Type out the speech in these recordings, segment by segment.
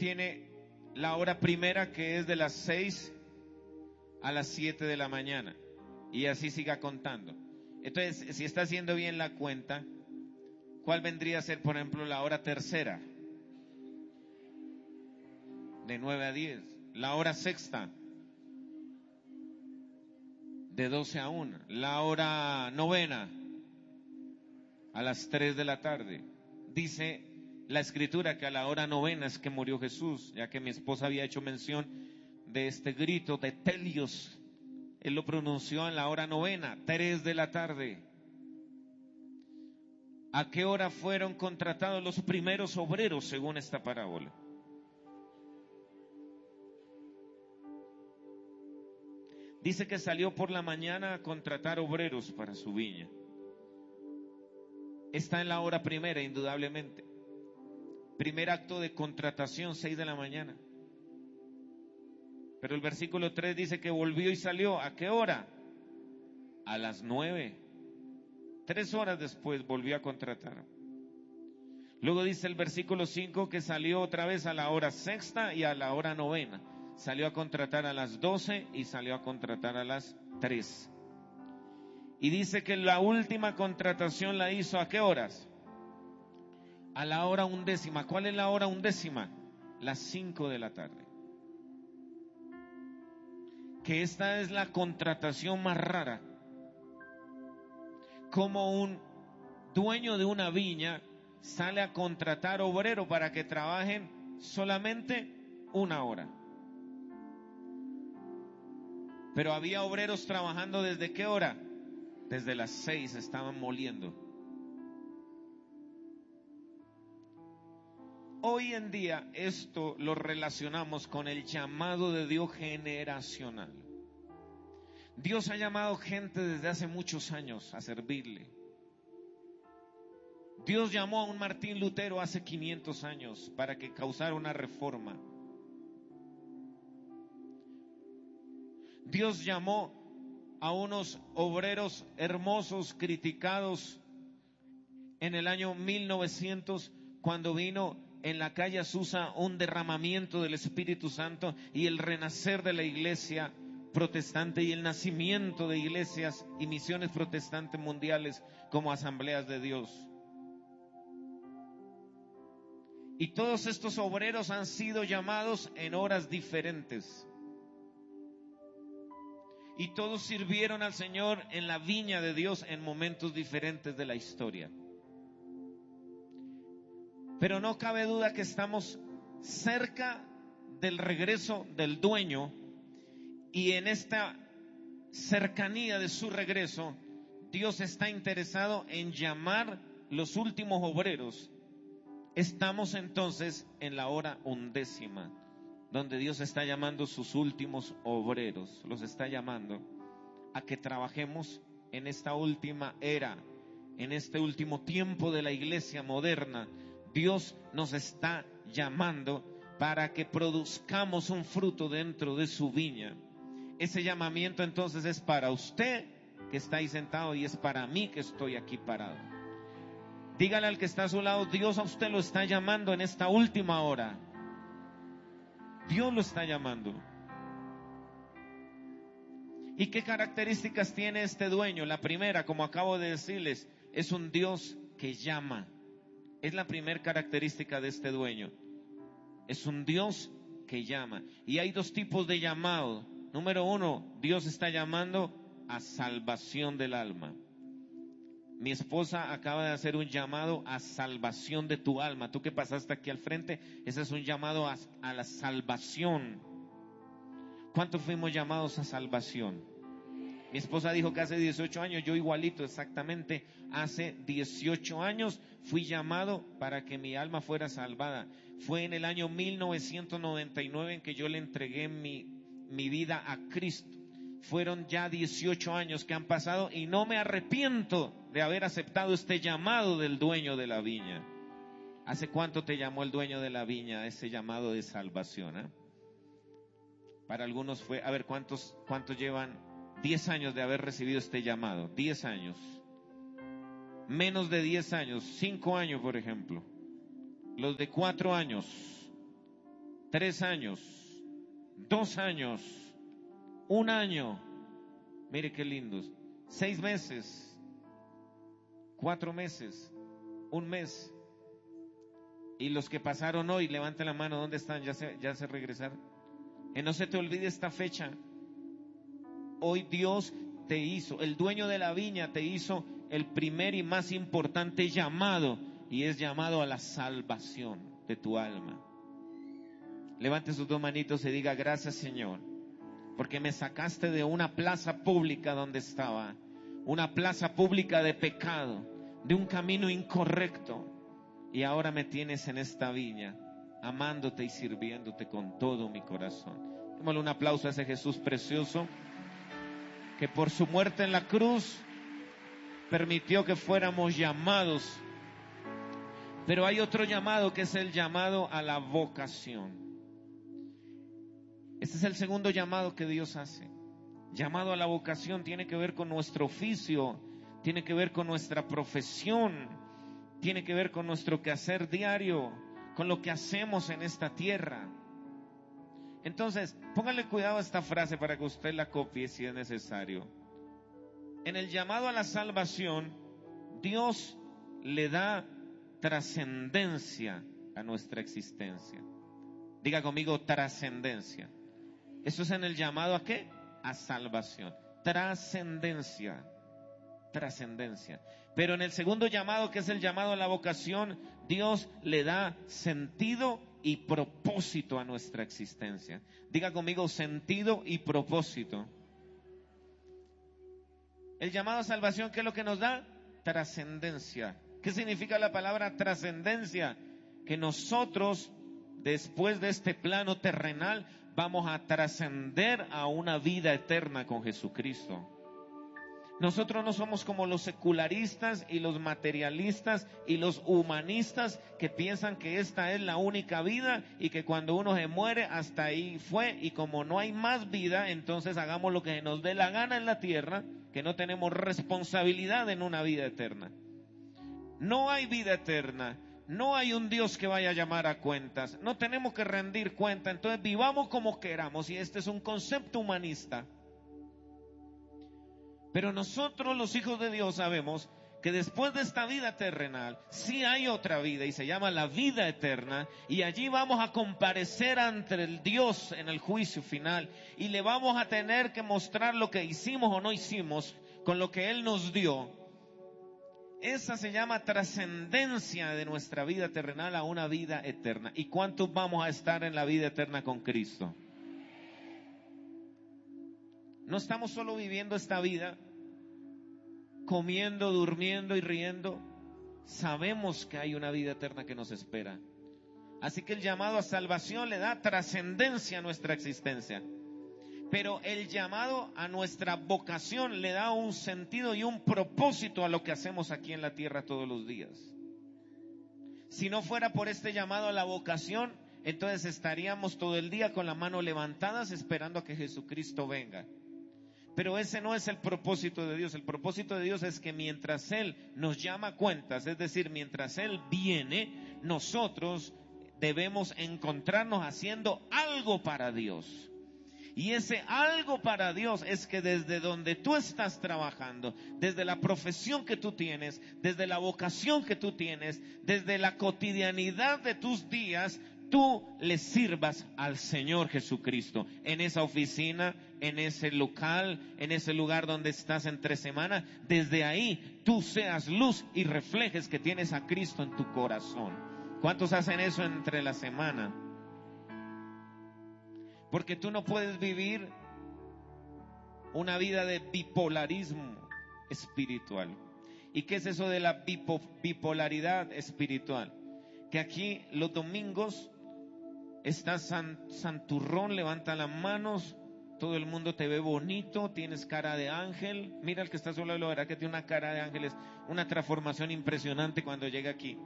tiene la hora primera, que es de las 6 a las 7 de la mañana, y así siga contando. Entonces, si está haciendo bien la cuenta, ¿cuál vendría a ser, por ejemplo, la hora tercera? De 9 a 10. La hora sexta, de 12 a 1. La hora novena, a las 3 de la tarde. Dice la Escritura que a la hora novena es que murió Jesús, ya que mi esposa había hecho mención de este grito de Telios. Él lo pronunció en la hora novena, 3 de la tarde. ¿A qué hora fueron contratados los primeros obreros según esta parábola? Dice que salió por la mañana a contratar obreros para su viña. Está en la hora primera, indudablemente. Primer acto de contratación, 6 de la mañana. Pero el versículo 3 dice que volvió y salió. ¿A qué hora? A las 9. 3 horas después volvió a contratar. Luego dice el versículo 5 que salió otra vez a la hora sexta y a la hora novena. Salió a contratar a las 12 y salió a contratar a las 3. Y dice que la última contratación la hizo ¿a qué horas? A la hora undécima. ¿Cuál es la hora undécima? Las 5 de la tarde. Que esta es la contratación más rara. Como un dueño de una viña sale a contratar obrero para que trabajen solamente 1 hora. Pero había obreros trabajando ¿desde qué hora? Desde las 6 estaban moliendo. Hoy en día esto lo relacionamos con el llamado de Dios generacional. Dios ha llamado gente desde hace muchos años a servirle. Dios llamó a un Martín Lutero hace 500 años para que causara una reforma. Dios llamó a unos obreros hermosos, criticados en el año 1900, cuando vino en la calle Azusa un derramamiento del Espíritu Santo y el renacer de la iglesia protestante y el nacimiento de iglesias y misiones protestantes mundiales como asambleas de Dios. Y todos estos obreros han sido llamados en horas diferentes. Y todos sirvieron al Señor en la viña de Dios en momentos diferentes de la historia. Pero no cabe duda que estamos cerca del regreso del dueño, y en esta cercanía de su regreso, Dios está interesado en llamar los últimos obreros. Estamos entonces en la hora undécima, donde Dios está llamando sus últimos obreros. Los está llamando a que trabajemos en esta última era, en este último tiempo de la iglesia moderna. Dios nos está llamando para que produzcamos un fruto dentro de su viña. Ese llamamiento entonces es para usted que está ahí sentado y es para mí que estoy aquí parado. Dígale al que está a su lado: Dios a usted lo está llamando en esta última hora. Dios lo está llamando. ¿Y qué características tiene este dueño? La primera, como acabo de decirles, es un Dios que llama. Es la primera característica de este dueño. Es un Dios que llama. Y hay dos tipos de llamado. Número uno, Dios está llamando a salvación del alma. Mi esposa acaba de hacer un llamado a salvación de tu alma. Tú que pasaste aquí al frente, ese es un llamado a la salvación. ¿Cuántos fuimos llamados a salvación? Mi esposa dijo que hace 18 años, yo igualito, exactamente, hace 18 años fui llamado para que mi alma fuera salvada. Fue en el año 1999 en que yo le entregué mi vida a Cristo. Fueron ya 18 años que han pasado y no me arrepiento de haber aceptado este llamado del dueño de la viña. ¿Hace cuánto te llamó el dueño de la viña a ese llamado de salvación? Para algunos fue, a ver, ¿cuántos llevan 10 años de haber recibido este llamado? 10 años. Menos de 10 años, 5 años por ejemplo. Los de 4 años. 3 años, 2 años, 1 año. Mire qué lindos. 6 meses, 4 meses, 1 mes. Y los que pasaron hoy, levanten la mano, ¿dónde están? Ya se regresaron. Que no se te olvide esta fecha. Hoy Dios te hizo, el dueño de la viña te hizo el primer y más importante llamado, y es llamado a la salvación de tu alma. Levante sus 2 manitos y diga: gracias, Señor, porque me sacaste de una plaza pública donde estaba, una plaza pública de pecado, de un camino incorrecto, y ahora me tienes en esta viña, amándote y sirviéndote con todo mi corazón. Démosle un aplauso a ese Jesús precioso, que por su muerte en la cruz permitió que fuéramos llamados. Pero hay otro llamado, que es el llamado a la vocación. Este es el segundo llamado que Dios hace. Llamado a la vocación tiene que ver con nuestro oficio, tiene que ver con nuestra profesión, tiene que ver con nuestro quehacer diario, con lo que hacemos en esta tierra. Entonces, póngale cuidado a esta frase para que usted la copie si es necesario. En el llamado a la salvación, Dios le da trascendencia a nuestra existencia. Diga conmigo: trascendencia. Eso es en el llamado ¿a qué? A salvación. Trascendencia. Trascendencia. Pero en el segundo llamado, que es el llamado a la vocación, Dios le da sentido y propósito a nuestra existencia. Diga conmigo: sentido y propósito. El llamado a salvación, ¿qué es lo que nos da? Trascendencia. ¿Qué significa la palabra trascendencia? Que nosotros, después de este plano terrenal, vamos a trascender a una vida eterna con Jesucristo. Nosotros no somos como los secularistas y los materialistas y los humanistas que piensan que esta es la única vida y que cuando uno se muere hasta ahí fue, y como no hay más vida, entonces hagamos lo que nos dé la gana en la tierra, que no tenemos responsabilidad en una vida eterna. No hay vida eterna, no hay un Dios que vaya a llamar a cuentas, no tenemos que rendir cuenta, entonces vivamos como queramos, y este es un concepto humanista. Pero nosotros, los hijos de Dios, sabemos que después de esta vida terrenal sí hay otra vida, y se llama la vida eterna, y allí vamos a comparecer ante el Dios en el juicio final, y le vamos a tener que mostrar lo que hicimos o no hicimos con lo que Él nos dio. Esa se llama trascendencia de nuestra vida terrenal a una vida eterna. ¿Y cuántos vamos a estar en la vida eterna con Cristo? No estamos solo viviendo esta vida, comiendo, durmiendo y riendo. Sabemos que hay una vida eterna que nos espera. Así que el llamado a salvación le da trascendencia a nuestra existencia. Pero el llamado a nuestra vocación le da un sentido y un propósito a lo que hacemos aquí en la tierra todos los días. Si no fuera por este llamado a la vocación, entonces estaríamos todo el día con la mano levantadas esperando a que Jesucristo venga. Pero ese no es el propósito de Dios. El propósito de Dios es que mientras Él nos llama a cuentas, es decir, mientras Él viene, nosotros debemos encontrarnos haciendo algo para Dios. Y ese algo para Dios es que desde donde tú estás trabajando, desde la profesión que tú tienes, desde la vocación que tú tienes, desde la cotidianidad de tus días, tú le sirvas al Señor Jesucristo. En esa oficina, en ese local, en ese lugar donde estás entre semana, desde ahí tú seas luz y reflejes que tienes a Cristo en tu corazón. ¿Cuántos hacen eso entre la semana? Porque tú no puedes vivir una vida de bipolarismo espiritual. ¿Y qué es eso de la bipolaridad espiritual? Que aquí los domingos está santurrón, levanta las manos, todo el mundo te ve bonito, tienes cara de ángel. Mira el que está solo, lo verá que tiene una cara de ángel, es una transformación impresionante cuando llega aquí.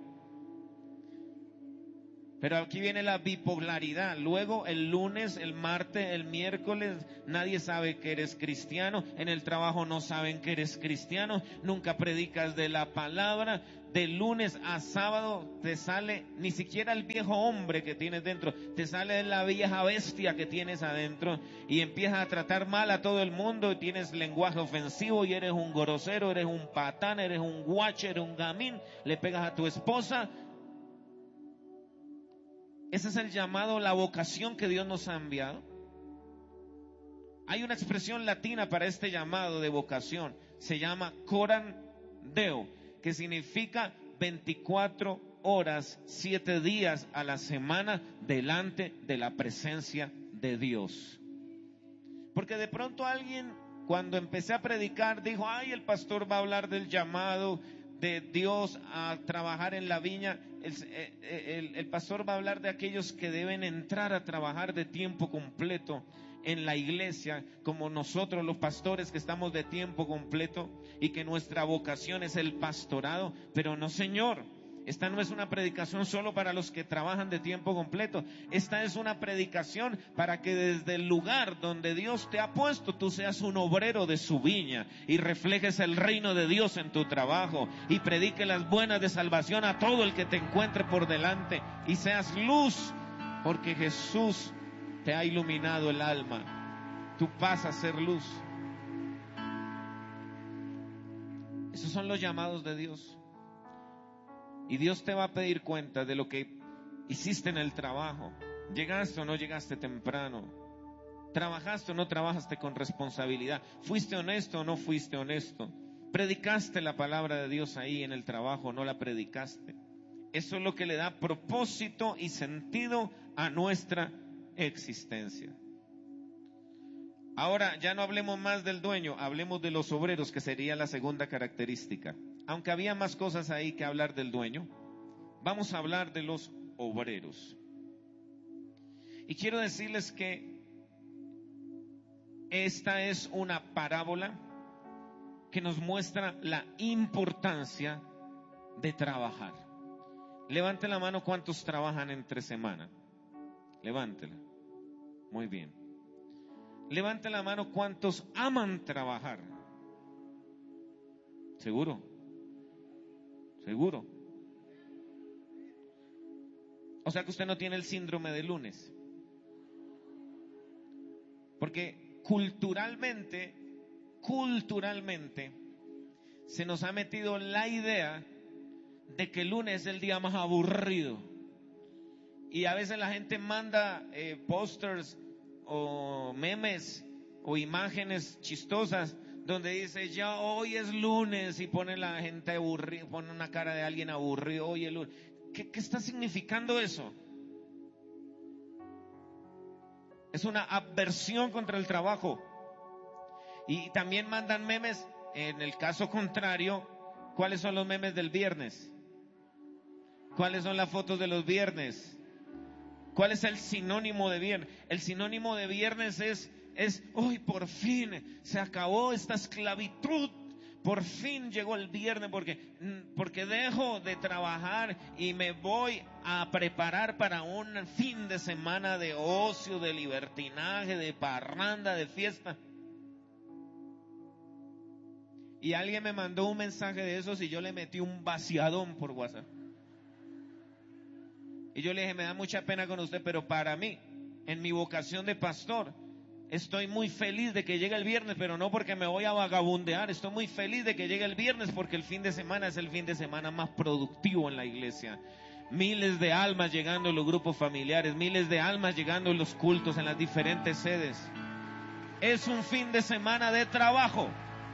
Pero aquí viene la bipolaridad. Luego el lunes, el martes, el miércoles, nadie sabe que eres cristiano. En el trabajo no saben que eres cristiano. Nunca predicas de la palabra. de lunes a sábado te sale ni siquiera el viejo hombre que tienes dentro, te sale la vieja bestia que tienes adentro y empiezas a tratar mal a todo el mundo y tienes lenguaje ofensivo y eres un grosero, eres un patán, eres un guache, eres un gamín, le pegas a tu esposa. Ese es el llamado, la vocación que Dios nos ha enviado. Hay una expresión latina para este llamado de vocación, se llama coram Deo, que significa 24 horas, 7 días a la semana delante de la presencia de Dios. Porque de pronto alguien, cuando empecé a predicar, dijo, ay, el pastor va a hablar del llamado de Dios a trabajar en la viña. El pastor va a hablar de aquellos que deben entrar a trabajar de tiempo completo en la iglesia, como nosotros los pastores que estamos de tiempo completo y que nuestra vocación es el pastorado. Pero no, Señor, esta no es una predicación solo para los que trabajan de tiempo completo. Esta es una predicación para que desde el lugar donde Dios te ha puesto, tú seas un obrero de su viña y reflejes el reino de Dios en tu trabajo y predique las buenas de salvación a todo el que te encuentre por delante y seas luz, porque Jesús te ha iluminado el alma. Tú vas a ser luz. Esos son los llamados de Dios. Y Dios te va a pedir cuenta de lo que hiciste en el trabajo. ¿Llegaste o no llegaste temprano? ¿Trabajaste o no trabajaste con responsabilidad? ¿Fuiste honesto o no fuiste honesto? ¿Predicaste la palabra de Dios ahí en el trabajo o no la predicaste? Eso es lo que le da propósito y sentido a nuestra existencia. Ahora ya no hablemos más del dueño, hablemos de los obreros, que sería la segunda característica. Aunque había más cosas ahí que hablar del dueño, vamos a hablar de los obreros. Y quiero decirles que esta es una parábola que nos muestra la importancia de trabajar. Levante la mano, ¿cuántos trabajan entre semana? Levántela. Muy bien. Levante la mano, ¿cuántos aman trabajar? ¿Seguro? ¿Seguro? O sea que usted no tiene el síndrome de lunes. Porque culturalmente se nos ha metido la idea de que el lunes es el día más aburrido. Y a veces la gente manda pósters o memes o imágenes chistosas donde dice, ya hoy es lunes, y pone la gente aburrida, pone una cara de alguien aburrido, hoy es lunes. ¿Qué está significando eso? Es una aversión contra el trabajo. Y también mandan memes, en el caso contrario, ¿cuáles son los memes del viernes? ¿Cuáles son las fotos de los viernes? ¿Cuál es el sinónimo de viernes? El sinónimo de viernes es hoy por fin se acabó esta esclavitud. Por fin llegó el viernes porque dejo de trabajar y me voy a preparar para un fin de semana de ocio, de libertinaje, de parranda, de fiesta. Y alguien me mandó un mensaje de esos y yo le metí un vaciadón por WhatsApp. Y yo le dije, me da mucha pena con usted, pero para mí, en mi vocación de pastor, estoy muy feliz de que llegue el viernes, pero no porque me voy a vagabundear. Estoy muy feliz de que llegue el viernes porque el fin de semana es el fin de semana más productivo en la iglesia. Miles de almas llegando en los grupos familiares, miles de almas llegando en los cultos, en las diferentes sedes. Es un fin de semana de trabajo.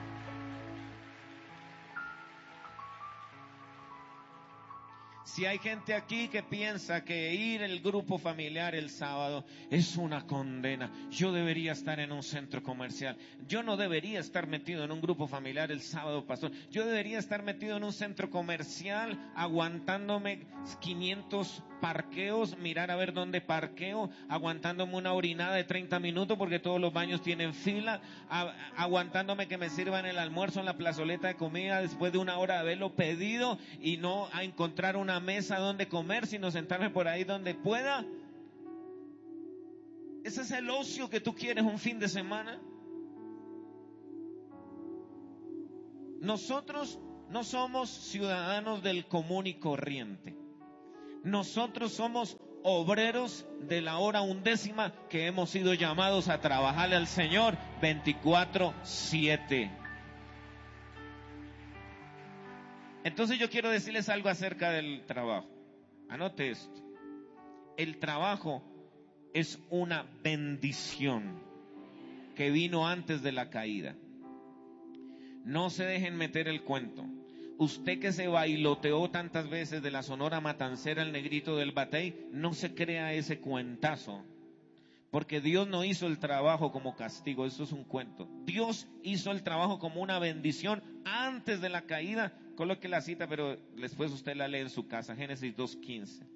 Si hay gente aquí que piensa que ir al grupo familiar el sábado es una condena, yo debería estar en un centro comercial, yo no debería estar metido en un grupo familiar el sábado, pastor, yo debería estar metido en un centro comercial aguantándome 500 parqueos, mirar a ver dónde parqueo, aguantándome una orinada de 30 minutos porque todos los baños tienen fila, aguantándome que me sirvan el almuerzo en la plazoleta de comida después de una hora de haberlo pedido y no a encontrar una mesa donde comer, sino sentarme por ahí donde pueda. Ese es el ocio que tú quieres un fin de semana. Nosotros no somos ciudadanos del común y corriente. Nosotros somos obreros de la hora undécima que hemos sido llamados a trabajarle al Señor 24/7. Entonces yo quiero decirles algo acerca del trabajo. Anote esto. El trabajo es una bendición que vino antes de la caída. No se dejen meter el cuento. Usted que se bailoteó tantas veces de la Sonora Matancera, el Negrito del Batey, no se crea ese cuentazo. Porque Dios no hizo el trabajo como castigo, eso es un cuento. Dios hizo el trabajo como una bendición antes de la caída. Coloque la cita, pero después usted la lee en su casa, Génesis 2:15.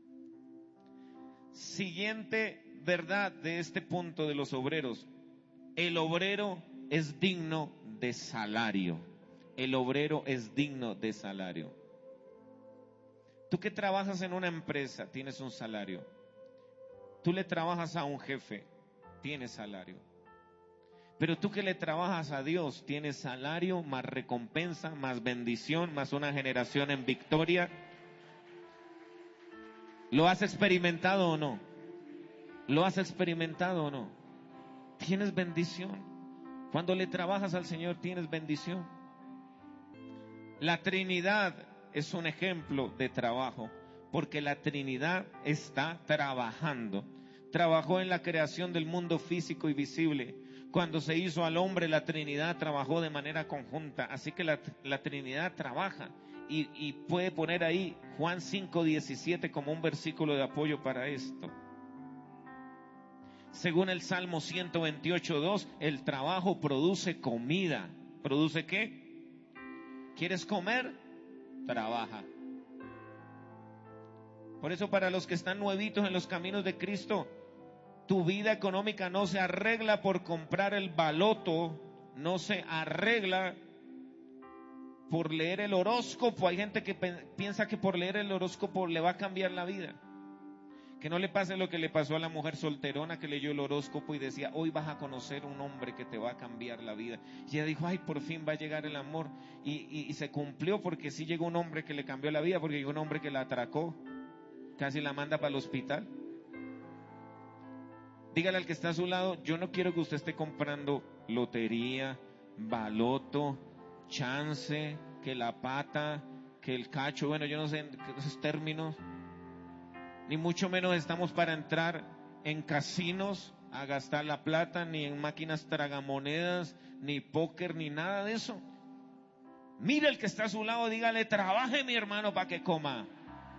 Siguiente verdad de este punto de los obreros. El obrero es digno de salario. El obrero es digno de salario. Tú que trabajas en una empresa, tienes un salario. Tú le trabajas a un jefe, tienes salario. Pero tú que le trabajas a Dios, tienes salario, más recompensa, más bendición, más una generación en victoria. ¿Lo has experimentado o no? ¿Lo has experimentado o no? Tienes bendición. Cuando le trabajas al Señor, tienes bendición. La Trinidad es un ejemplo de trabajo, porque la Trinidad está trabajando. Trabajó en la creación del mundo físico y visible. Cuando se hizo al hombre, la Trinidad trabajó de manera conjunta. Así que la Trinidad trabaja. Y puede poner ahí Juan 5:17 como un versículo de apoyo para esto. Según el Salmo 128:2, el trabajo produce comida. ¿Produce qué? ¿Quieres comer? Trabaja. Por eso, para los que están nuevitos en los caminos de Cristo, tu vida económica no se arregla por comprar el baloto, no se arregla por leer el horóscopo. Hay gente que piensa que por leer el horóscopo le va a cambiar la vida. Que no le pase lo que le pasó a la mujer solterona que leyó el horóscopo y decía, hoy vas a conocer un hombre que te va a cambiar la vida. Y ella dijo, ay, por fin va a llegar el amor. Y se cumplió, porque sí llegó un hombre que le cambió la vida, porque llegó un hombre que la atracó, casi la manda para el hospital. Dígale al que está a su lado, yo no quiero que usted esté comprando lotería, baloto, chance, que la pata, que el cacho, bueno, yo no sé esos términos. Ni mucho menos estamos para entrar en casinos a gastar la plata, ni en máquinas tragamonedas, ni póker, ni nada de eso. Mira el que está a su lado, dígale, trabaje mi hermano para que coma.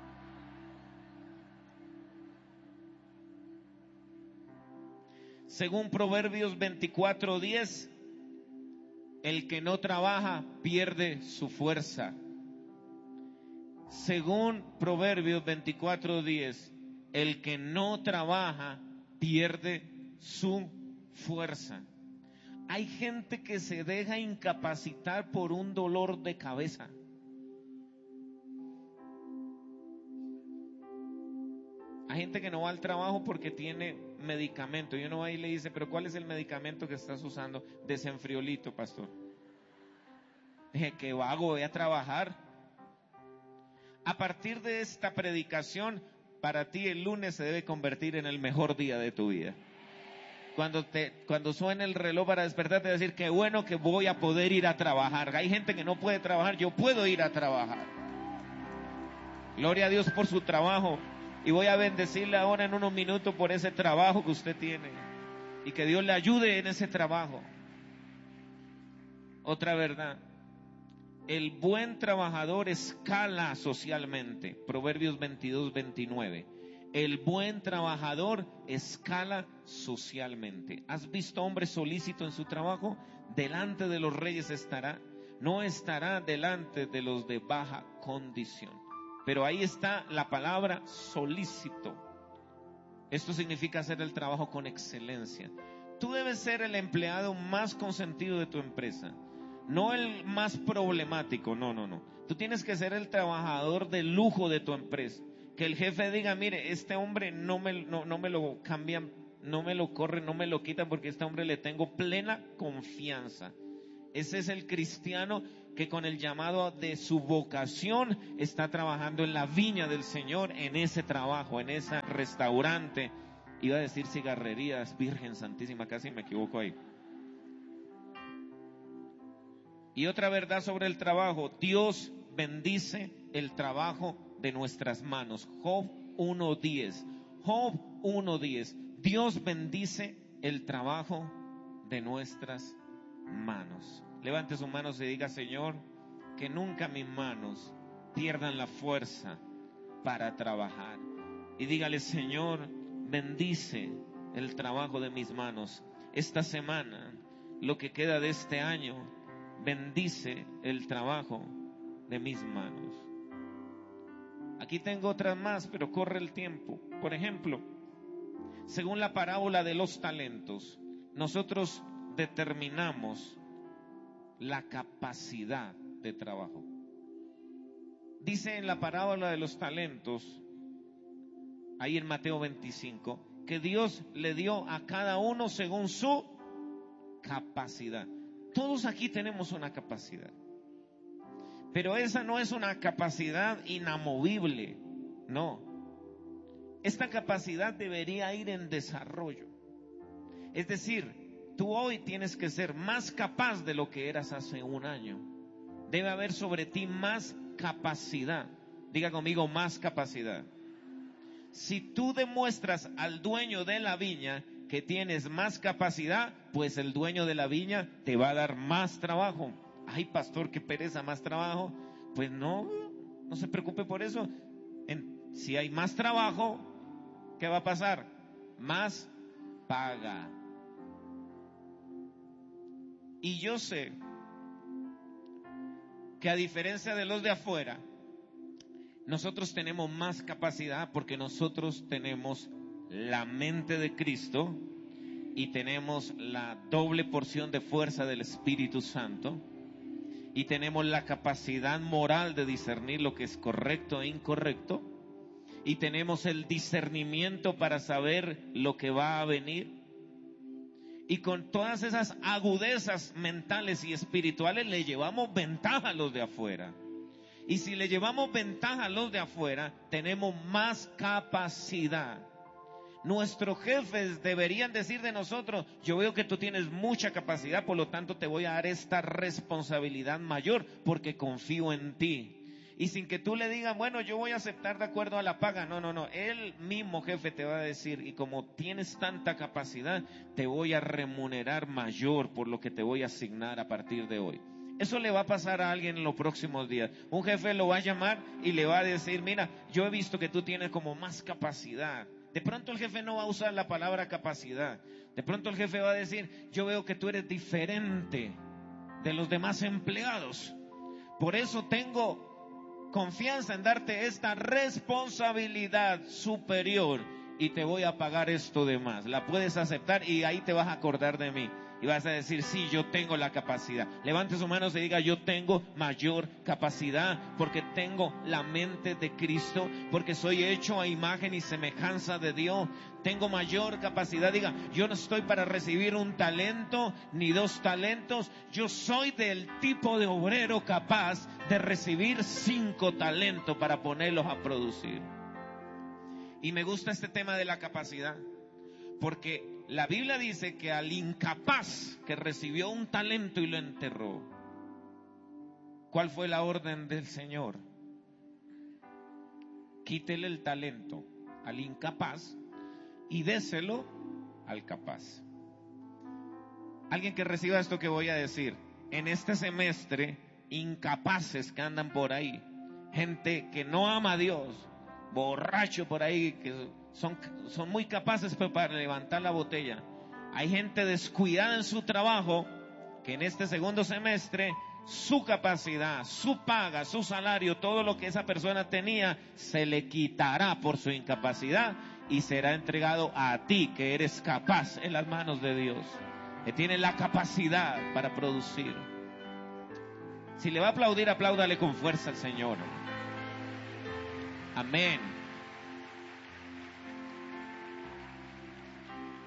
Según Proverbios 24:10, el que no trabaja pierde su fuerza. Según Proverbios 24:10, el que no trabaja pierde su fuerza. Hay gente que se deja incapacitar por un dolor de cabeza. Hay gente que no va al trabajo porque tiene medicamento. Y uno va y le dice, pero ¿cuál es el medicamento que estás usando? Desenfriolito, pastor. Dije, qué vago, voy a trabajar. A partir de esta predicación, para ti el lunes se debe convertir en el mejor día de tu vida. Cuando suene el reloj para despertarte, decir, qué bueno que voy a poder ir a trabajar. Hay gente que no puede trabajar, yo puedo ir a trabajar. Gloria a Dios por su trabajo. Y voy a bendecirle ahora en unos minutos por ese trabajo que usted tiene. Y que Dios le ayude en ese trabajo. Otra verdad. El buen trabajador escala socialmente. Proverbios 22:29. El buen trabajador escala socialmente. ¿Has visto hombre solícito en su trabajo? Delante de los reyes estará. No estará delante de los de baja condición. Pero ahí está la palabra solícito. Esto significa hacer el trabajo con excelencia. Tú debes ser el empleado más consentido de tu empresa. No el más problemático, no. Tú tienes que ser el trabajador de lujo de tu empresa. Que el jefe diga, mire, este hombre no me lo cambian, no me lo corren, no me lo quitan, porque a este hombre le tengo plena confianza. Ese es el cristiano que con el llamado de su vocación está trabajando en la viña del Señor, en ese trabajo, en ese restaurante. Iba a decir cigarrerías, Virgen Santísima, casi me equivoco ahí. Y otra verdad sobre el trabajo: Dios bendice el trabajo de nuestras manos. Job 1:10. Job 1:10. Dios bendice el trabajo de nuestras manos. Levante sus manos y diga: Señor, que nunca mis manos pierdan la fuerza para trabajar. Y dígale: Señor, bendice el trabajo de mis manos. Esta semana, lo que queda de este año, bendice el trabajo de mis manos. Aquí tengo otras más, pero corre el tiempo. Por ejemplo, según la parábola de los talentos, nosotros determinamos la capacidad de trabajo. Dice en la parábola de los talentos, ahí en Mateo 25, que Dios le dio a cada uno según su capacidad. Todos aquí tenemos una capacidad, pero esa no es una capacidad inamovible, no. Esta capacidad debería ir en desarrollo. Es decir, tú hoy tienes que ser más capaz de lo que eras hace un año. Debe haber sobre ti más capacidad. Diga conmigo: más capacidad. Si tú demuestras al dueño de la viña que tienes más capacidad, pues el dueño de la viña te va a dar más trabajo. Ay, pastor, qué pereza, más trabajo. Pues no se preocupe por eso. Si hay más trabajo, ¿qué va a pasar? Más paga. Y yo sé que a diferencia de los de afuera, nosotros tenemos más capacidad porque nosotros tenemos la mente de Cristo y tenemos la doble porción de fuerza del Espíritu Santo y tenemos la capacidad moral de discernir lo que es correcto e incorrecto y tenemos el discernimiento para saber lo que va a venir. Y con todas esas agudezas mentales y espirituales le llevamos ventaja a los de afuera. Y si le llevamos ventaja a los de afuera, tenemos más capacidad. Nuestros jefes deberían decir de nosotros: yo veo que tú tienes mucha capacidad, por lo tanto te voy a dar esta responsabilidad mayor porque confío en ti. Y sin que tú le digas: bueno, yo voy a aceptar de acuerdo a la paga. No. El mismo jefe te va a decir: y como tienes tanta capacidad, te voy a remunerar mayor por lo que te voy a asignar a partir de hoy. Eso le va a pasar a alguien en los próximos días. Un jefe lo va a llamar y le va a decir: mira, yo he visto que tú tienes como más capacidad. De pronto el jefe no va a usar la palabra capacidad. De pronto el jefe va a decir: yo veo que tú eres diferente de los demás empleados. Por eso tengo confianza en darte esta responsabilidad superior y te voy a pagar esto de más. La puedes aceptar y ahí te vas a acordar de mí. Y vas a decir: sí, yo tengo la capacidad. Levante sus manos y diga: yo tengo mayor capacidad porque tengo la mente de Cristo, porque soy hecho a imagen y semejanza de Dios. Tengo mayor capacidad. Diga: yo no estoy para recibir un talento ni 2 talentos. Yo soy del tipo de obrero capaz de recibir 5 talentos para ponerlos a producir. Y me gusta este tema de la capacidad, porque la Biblia dice que al incapaz que recibió un talento y lo enterró, ¿cuál fue la orden del Señor? Quítele el talento al incapaz y déselo al capaz. Alguien que reciba esto que voy a decir: en este semestre, incapaces que andan por ahí, gente que no ama a Dios, borracho por ahí, que son muy capaces para levantar la botella. Hay gente descuidada en su trabajo que en este segundo semestre su capacidad, su paga, su salario, todo lo que esa persona tenía se le quitará por su incapacidad y será entregado a ti, que eres capaz, en las manos de Dios, que tiene la capacidad para producir. Si le va a aplaudir, apláudale con fuerza al Señor. Amén.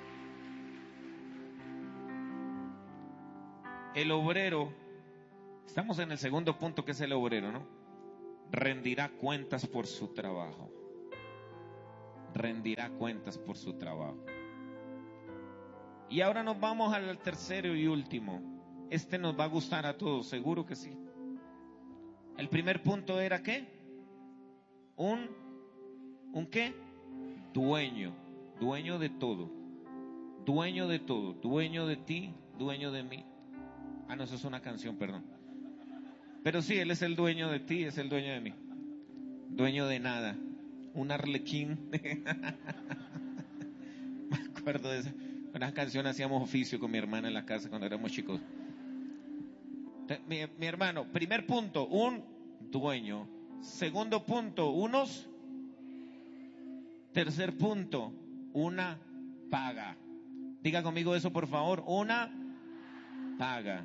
El obrero Estamos en el segundo punto, que es el obrero, ¿no? Rendirá cuentas por su trabajo. Rendirá cuentas por su trabajo. Y ahora nos vamos al tercero y último. Este nos va a gustar a todos, seguro que sí. El primer punto era ¿qué? ¿Un qué? Dueño. Dueño de todo. Dueño de todo. Dueño de ti, dueño de mí. Ah, no, eso es una canción, perdón. Pero sí, Él es el dueño de ti, es el dueño de mí. Dueño de nada. Un arlequín. Me acuerdo de esa. Una canción, hacíamos oficio con mi hermana en la casa cuando éramos chicos. Mi hermano, primer punto, un dueño. Segundo punto, unos. Tercer punto, una paga. Diga conmigo eso, por favor. Una paga.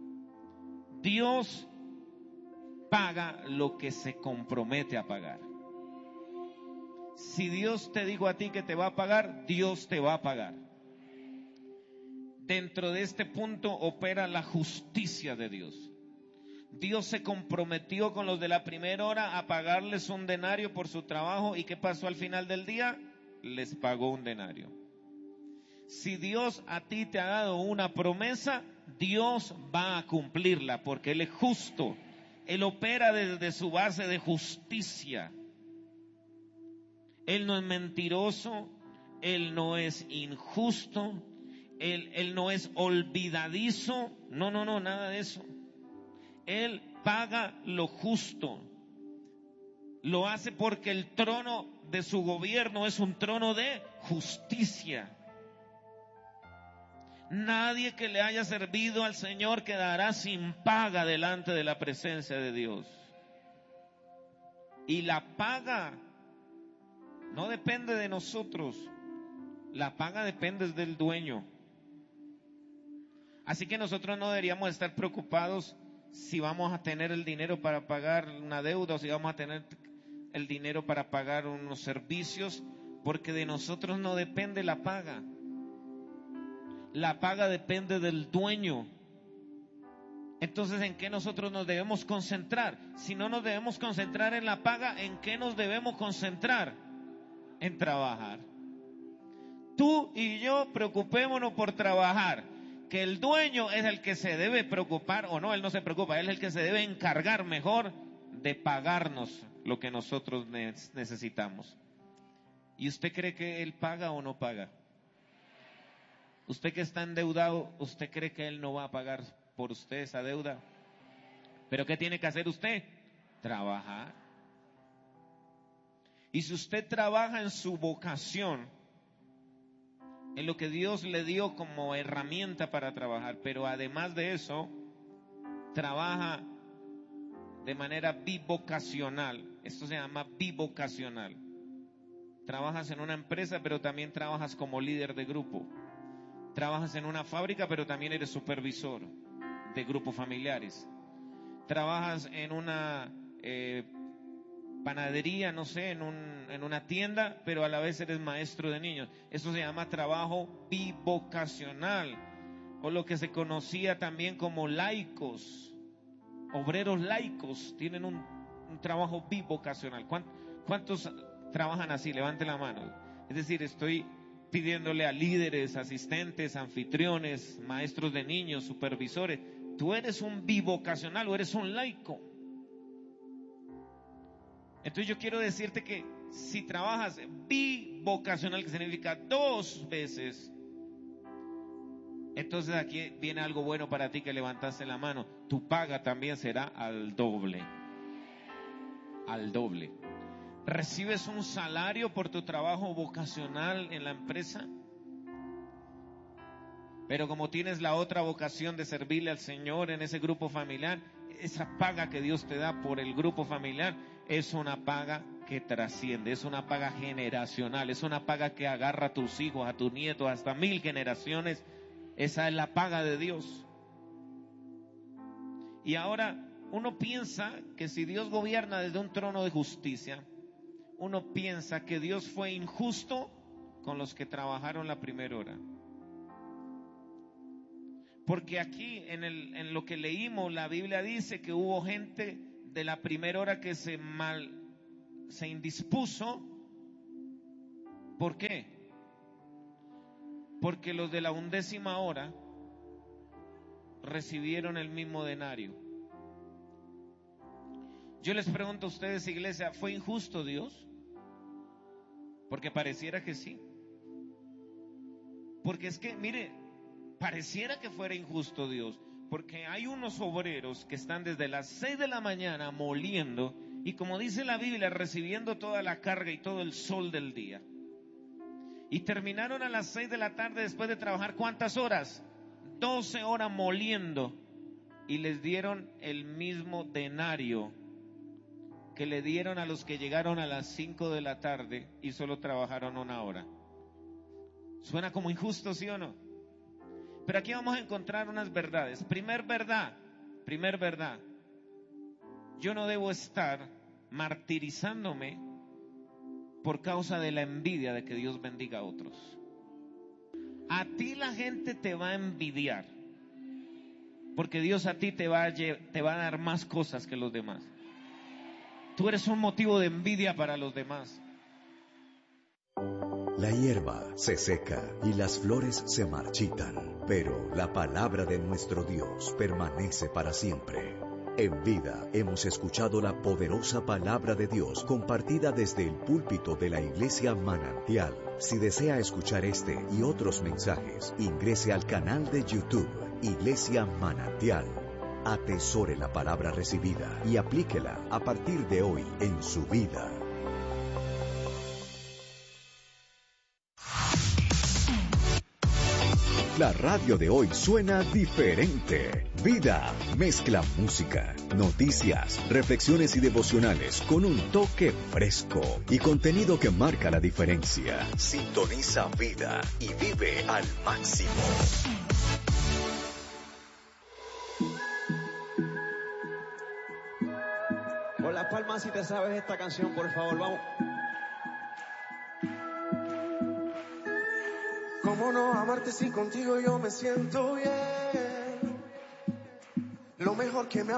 Dios paga lo que se compromete a pagar. Si Dios te dijo a ti que te va a pagar, Dios te va a pagar. Dentro de este punto opera la justicia de Dios. Dios se comprometió con los de la primera hora a pagarles un denario por su trabajo. ¿Y qué pasó al final del día? Les pagó un denario. Si Dios a ti te ha dado una promesa, Dios va a cumplirla, porque Él es justo. Él opera desde su base de justicia. Él no es mentiroso, Él no es injusto, Él no es olvidadizo. No, nada de eso. Él paga lo justo. Lo hace porque el trono de su gobierno es un trono de justicia. Nadie que le haya servido al Señor quedará sin paga delante de la presencia de Dios. Y la paga no depende de nosotros. La paga depende del dueño. Así que nosotros no deberíamos estar preocupados si vamos a tener el dinero para pagar una deuda o si vamos a tener el dinero para pagar unos servicios, porque de nosotros no depende la paga. La paga depende del dueño. Entonces, ¿en qué nosotros nos debemos concentrar? Si no nos debemos concentrar en la paga, ¿en qué nos debemos concentrar? En trabajar. Tú y yo preocupémonos por trabajar. Que el dueño es el que se debe preocupar, o no, él no se preocupa, él es el que se debe encargar mejor de pagarnos lo que nosotros necesitamos. ¿Y usted cree que él paga o no paga? Usted que está endeudado, ¿usted cree que él no va a pagar por usted esa deuda? ¿Pero qué tiene que hacer usted? Trabajar. Y si usted trabaja en su vocación, en lo que Dios le dio como herramienta para trabajar, pero además de eso, trabaja de manera bivocacional. Esto se llama bivocacional. Trabajas en una empresa, pero también trabajas como líder de grupo. Trabajas en una fábrica, pero también eres supervisor de grupos familiares. Trabajas en una panadería, no sé, en una tienda, pero a la vez eres maestro de niños. Eso se llama trabajo bivocacional, o lo que se conocía también como laicos, obreros laicos. Tienen un trabajo bivocacional. ¿Cuántos trabajan así? Levanten la mano. Es decir, estoy pidiéndole a líderes, asistentes, anfitriones, maestros de niños, supervisores: tú eres un bivocacional o eres un laico. Entonces yo quiero decirte que si trabajas bivocacional, que significa 2 veces, entonces aquí viene algo bueno para ti, que levantaste la mano. Tu paga también será al doble. Al doble. ¿Recibes un salario por tu trabajo vocacional en la empresa? Pero como tienes la otra vocación de servirle al Señor en ese grupo familiar, esa paga que Dios te da por el grupo familiar es una paga que trasciende, es una paga generacional, es una paga que agarra a tus hijos, a tus nietos, hasta 1000 generaciones. Esa es la paga de Dios. Y ahora uno piensa que si Dios gobierna desde un trono de justicia, uno piensa que Dios fue injusto con los que trabajaron la primera hora. Porque aquí en lo que leímos, la Biblia dice que hubo gente de la primera hora que se indispuso. ¿Por qué? Porque los de la 11ª hora recibieron el mismo denario. Yo les pregunto a ustedes, iglesia, ¿fue injusto Dios? Porque pareciera que sí. Porque es que, mire, pareciera que fuera injusto Dios, porque hay unos obreros que están desde las 6 de la mañana moliendo y, como dice la Biblia, recibiendo toda la carga y todo el sol del día. Y terminaron a las 6 de la tarde después de trabajar, ¿cuántas horas? 12 horas moliendo, y les dieron el mismo denario que le dieron a los que llegaron a las 5 de la tarde y solo trabajaron 1 hora. Suena como injusto, ¿sí o no? Pero aquí vamos a encontrar unas verdades. Primer verdad, yo no debo estar martirizándome por causa de la envidia de que Dios bendiga a otros. A ti la gente te va a envidiar, porque Dios a ti te va a dar más cosas que los demás. Tú eres un motivo de envidia para los demás. La hierba se seca y las flores se marchitan, pero la palabra de nuestro Dios permanece para siempre. En Vida hemos escuchado la poderosa palabra de Dios compartida desde el púlpito de la Iglesia Manantial. Si desea escuchar este y otros mensajes, ingrese al canal de YouTube Iglesia Manantial. Atesore la palabra recibida y aplíquela a partir de hoy en su vida. La radio de hoy suena diferente. Vida mezcla música, noticias, reflexiones y devocionales con un toque fresco y contenido que marca la diferencia. Sintoniza Vida y vive al máximo. Con las palmas si te sabes esta canción, por favor, vamos. ¿Cómo no amarte si contigo yo me siento bien? Lo mejor que me ha